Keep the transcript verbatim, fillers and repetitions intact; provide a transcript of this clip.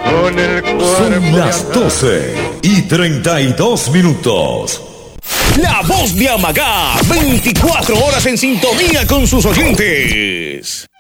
Con el Son las doce y treinta y dos minutos. La voz de Amagá, veinticuatro horas en sintonía con sus oyentes.